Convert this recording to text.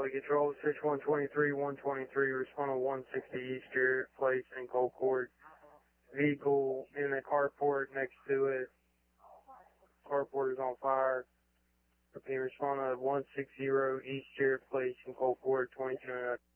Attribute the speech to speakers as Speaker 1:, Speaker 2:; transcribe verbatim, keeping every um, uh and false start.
Speaker 1: Valley Control, six one two three, one twenty-three, respond to one sixty East Jarrett Place in Colcord. Vehicle in the carport next to it. Carport is on fire. Repeat, respond to one sixty East Jarrett Place in Colcord, twenty-two.